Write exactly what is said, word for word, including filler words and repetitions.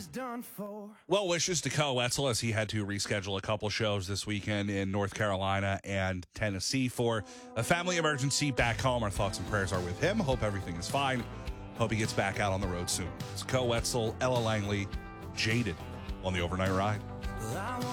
was done for. Well wishes to Koe Wetzel as he had to reschedule a couple shows this weekend in North Carolina and Tennessee for a family emergency back home. Our thoughts and prayers are with him. Hope everything is fine. Hope he gets back out on the road soon. It's Koe Wetzel, Ella Langley, Jaded on the Overnight Ride.